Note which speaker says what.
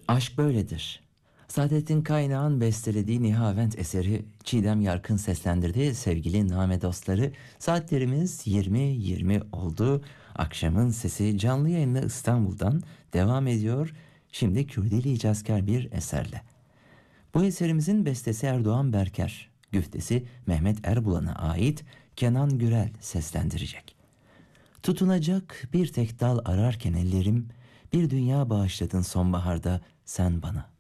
Speaker 1: Aşk böyledir. Saadettin Kaynağ'ın bestelediği Nihavent eseri Çiğdem Yarkın seslendirdi. Sevgili Name dostları, saatlerimiz 20:20 oldu. Akşamın sesi canlı yayınla İstanbul'dan devam ediyor. Şimdi Kürdili icazkar bir eserle. Bu eserimizin bestesi Erdoğan Berker, güftesi Mehmet Erbulan'a ait. Kenan Gürel seslendirecek. Tutunacak bir tek dal ararken ellerim, bir dünya bağışladın sonbaharda sen bana.